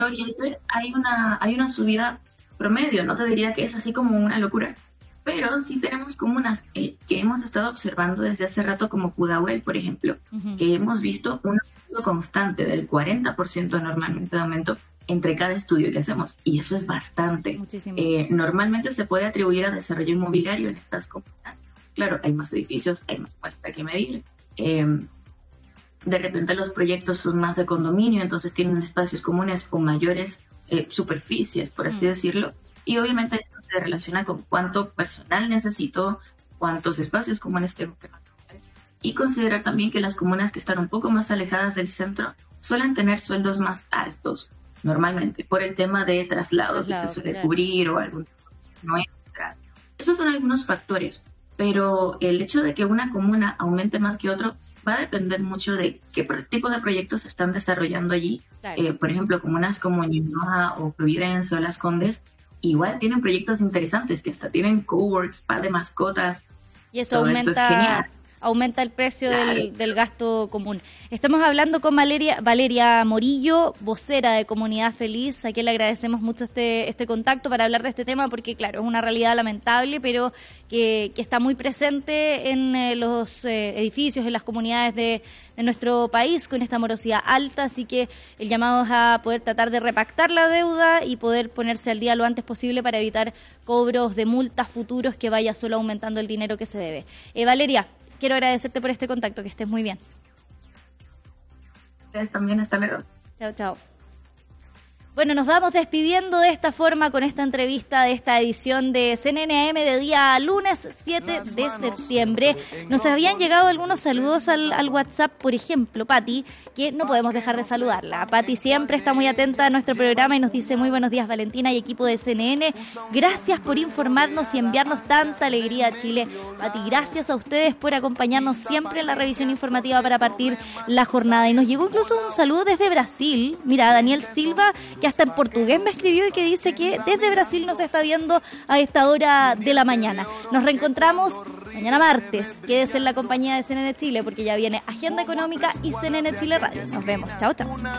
hay una subida promedio, no te diría que es así como una locura, pero sí tenemos comunas que hemos estado observando desde hace rato, como Pudahuel, por ejemplo, Uh-huh. que hemos visto un aumento constante del 40% normalmente de aumento entre cada estudio que hacemos, y eso es bastante. Muchísimo. Normalmente se puede atribuir a desarrollo inmobiliario en estas comunas. Claro, hay más edificios, hay más muestra que medir. De repente los proyectos son más de condominio, entonces tienen espacios comunes o mayores superficies, por así decirlo, y obviamente esto se relaciona con cuánto personal necesito, cuántos espacios comunes tengo que mantener, y considerar también que las comunas que están un poco más alejadas del centro suelen tener sueldos más altos, normalmente, por el tema de traslado que se suele cubrir o algún no extra. Esos son algunos factores, pero el hecho de que una comuna aumente más que otro va a depender mucho de qué tipo de proyectos se están desarrollando allí. Claro. Por ejemplo, comunas como Ñuñoa o Providencia o Las Condes igual tienen proyectos interesantes que hasta tienen coworks, spa de mascotas. Y eso aumenta el precio del gasto común. Estamos hablando con Valeria Morillo, vocera de Comunidad Feliz, a quien le agradecemos mucho este contacto para hablar de este tema, porque claro, es una realidad lamentable, pero que está muy presente en los edificios, en las comunidades de nuestro país, con esta morosidad alta, así que el llamado es a poder tratar de repactar la deuda y poder ponerse al día lo antes posible para evitar cobros de multas futuros que vaya solo aumentando el dinero que se debe. Valeria, quiero agradecerte por este contacto, que estés muy bien. Ustedes también, hasta luego. Chao, chao. Bueno, nos vamos despidiendo de esta forma con esta entrevista de esta edición de CNN AM de día lunes 7 de septiembre. Nos habían llegado algunos saludos al WhatsApp, por ejemplo, Patti, que no podemos dejar de saludarla. Patti siempre está muy atenta a nuestro programa y nos dice: muy buenos días, Valentina y equipo de CNN. Gracias por informarnos y enviarnos tanta alegría a Chile. Patti, gracias a ustedes por acompañarnos siempre en la revisión informativa para partir la jornada. Y nos llegó incluso un saludo desde Brasil. Mira, Daniel Silva, que hasta en portugués me escribió y que dice que desde Brasil nos está viendo a esta hora de la mañana. Nos reencontramos mañana martes. Quédese en la compañía de CNN Chile, porque ya viene Agenda Económica y CNN Chile Radio. Nos vemos. Chao, chao.